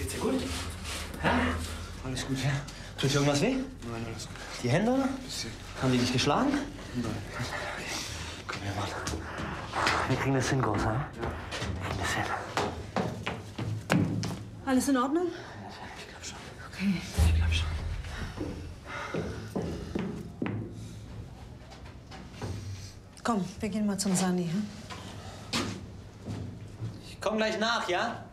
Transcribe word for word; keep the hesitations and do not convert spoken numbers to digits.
Geht's dir gut? Ja? Alles gut, ja? Tut dir irgendwas weh? Nein, alles gut. Die Hände, oder? Bisschen. Haben die dich geschlagen? Nein. Komm her, Mann. Wir kriegen das hin, Großer. Ja? Wir kriegen das hin. Alles in Ordnung? Ich glaub schon. Okay. Ich glaub schon. Komm, wir gehen mal zum Sani, hm? Ich komm gleich nach, ja?